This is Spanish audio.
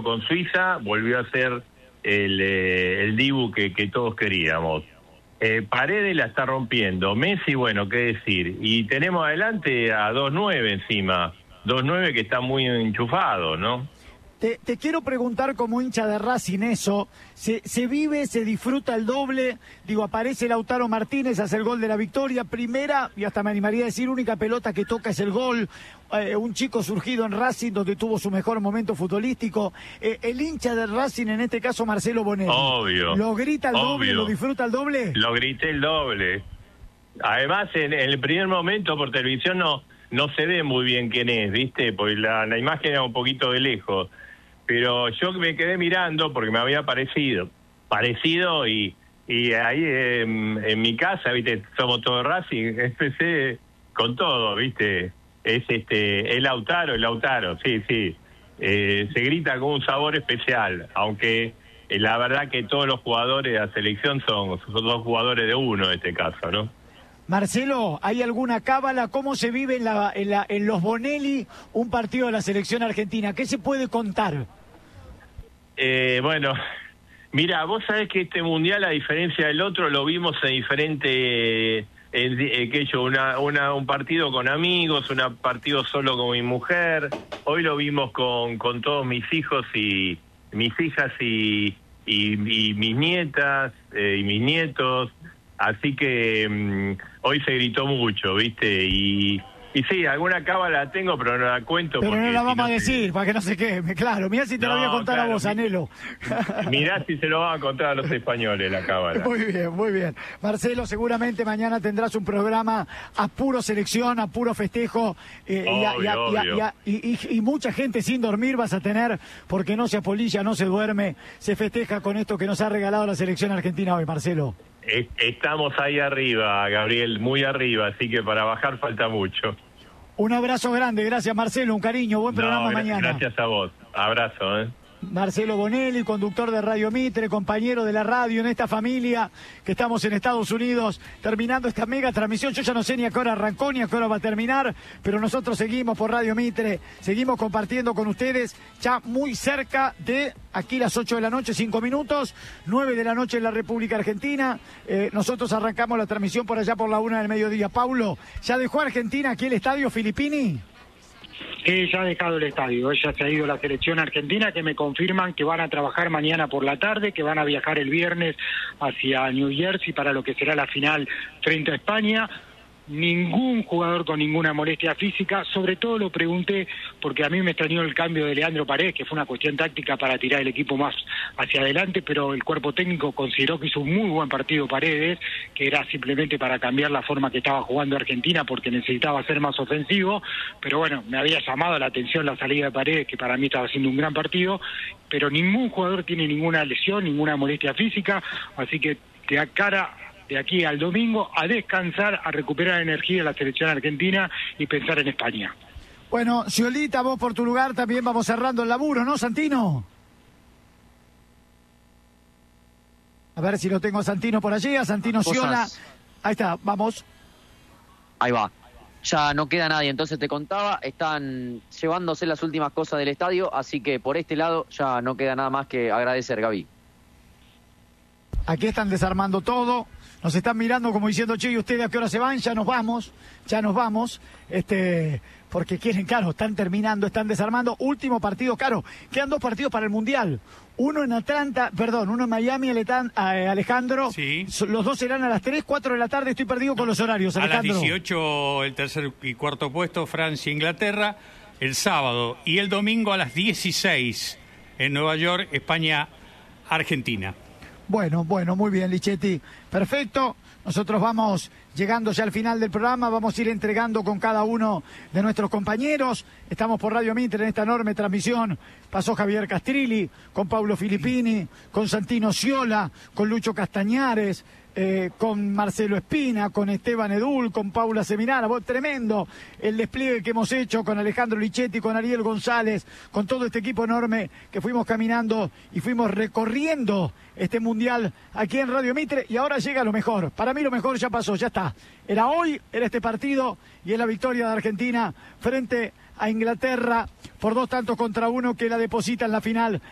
con Suiza, volvió a ser el Dibu que todos queríamos. Paredes la está rompiendo. Messi, bueno, qué decir. Y tenemos adelante a 2-9 encima. 2-9 que está muy enchufado, ¿no? Te quiero preguntar como hincha de Racing eso, ¿se vive, se disfruta el doble? Digo, aparece Lautaro Martínez, hace el gol de la victoria, primera, y hasta me animaría a decir, única pelota que toca es el gol, un chico surgido en Racing donde tuvo su mejor momento futbolístico, el hincha de Racing, en este caso Marcelo Bonelli. Obvio. ¿Lo grita el doble, lo disfruta el doble? Lo grité el doble. Además, en el primer momento por televisión no se ve muy bien quién es, ¿viste? Porque la imagen era un poquito de lejos. Pero yo me quedé mirando porque me había parecido y ahí en mi casa, viste, somos todos Racing, empecé con todo, viste, es Lautaro, sí, se grita con un sabor especial, aunque la verdad que todos los jugadores de la selección son dos jugadores de uno en este caso, ¿no? Marcelo, ¿hay alguna cábala? ¿Cómo se vive en los Bonelli un partido de la selección argentina? ¿Qué se puede contar? Bueno, mira, vos sabés que este mundial, a diferencia del otro, lo vimos en diferente, un partido con amigos, un partido solo con mi mujer. Hoy lo vimos con todos mis hijos y mis hijas y mis nietas y mis nietos. Así que hoy se gritó mucho, ¿viste? Y sí, alguna cábala tengo, pero no la cuento. Pero porque no la vamos a decir, para que no se queme, claro. Mirá si te la voy a contar a vos, Anhelo. Mirá si se lo van a contar a los españoles, la cábala. Muy bien, muy bien. Marcelo, seguramente mañana tendrás un programa a puro selección, a puro festejo. Y mucha gente sin dormir vas a tener, porque no se apolilla, no se duerme, se festeja con esto que nos ha regalado la selección argentina hoy, Marcelo. Estamos ahí arriba, Gabriel, muy arriba, así que para bajar falta mucho. Un abrazo grande, gracias Marcelo, un cariño, buen programa mañana. Gracias a vos, abrazo. Marcelo Bonelli, conductor de Radio Mitre, compañero de la radio en esta familia que estamos en Estados Unidos, terminando esta mega transmisión. Yo ya no sé ni a qué hora arrancó, ni a qué hora va a terminar, pero nosotros seguimos por Radio Mitre, seguimos compartiendo con ustedes, ya muy cerca de aquí las 8 de la noche, 5 minutos, 9 de la noche en la República Argentina. Nosotros arrancamos la transmisión por allá por la 1 del mediodía. Paulo, ¿ya dejó Argentina aquí el estadio Filippini? Ya ha dejado el estadio, ya se ha ido la selección argentina, que me confirman que van a trabajar mañana por la tarde, que van a viajar el viernes hacia New Jersey para lo que será la final frente a España. Ningún jugador con ninguna molestia física, sobre todo lo pregunté porque a mí me extrañó el cambio de Leandro Paredes, que fue una cuestión táctica para tirar el equipo más hacia adelante, pero el cuerpo técnico consideró que hizo un muy buen partido Paredes, que era simplemente para cambiar la forma que estaba jugando Argentina porque necesitaba ser más ofensivo, pero bueno, me había llamado la atención la salida de Paredes, que para mí estaba haciendo un gran partido, pero ningún jugador tiene ninguna lesión, ninguna molestia física, así que de aquí al domingo a descansar, a recuperar energía la selección argentina y pensar en España. Bueno, Sciolita, vos por tu lugar también vamos cerrando el laburo, ¿no, Santino? A ver si lo tengo a Santino por allí, a Santino Sciola. Ahí está, vamos. Ahí va. Ya no queda nadie, entonces te contaba, están llevándose las últimas cosas del estadio, así que por este lado ya no queda nada más que agradecer, Gaby. Aquí están desarmando todo, nos están mirando como diciendo, che, ¿y ustedes a qué hora se van? Ya nos vamos, porque quieren, claro, están terminando, están desarmando. Último partido, claro, quedan 2 partidos para el Mundial. Uno en Miami, Alejandro. Sí. Los dos serán a las 3, 4 de la tarde, estoy perdido con los horarios, Alejandro. A las 18 el tercer y cuarto puesto, Francia e Inglaterra, el sábado. Y el domingo a las 16 en Nueva York, España, Argentina. Bueno, muy bien, Lichetti. Perfecto. Nosotros vamos llegando ya al final del programa, vamos a ir entregando con cada uno de nuestros compañeros. Estamos por Radio Mitre en esta enorme transmisión. Pasó Javier Castrilli, con Paulo Filippini, con Santino Sciola, con Lucho Castañares, con Marcelo Espina, con Esteban Edul, con Paula Seminara. Tremendo el despliegue que hemos hecho con Alejandro Lichetti, con Ariel González, con todo este equipo enorme que fuimos caminando y fuimos recorriendo este mundial aquí en Radio Mitre. Y ahora llega lo mejor. Para mí lo mejor ya pasó, ya está. Era hoy, era este partido y es la victoria de Argentina frente a Inglaterra por 2-1 que la deposita en la final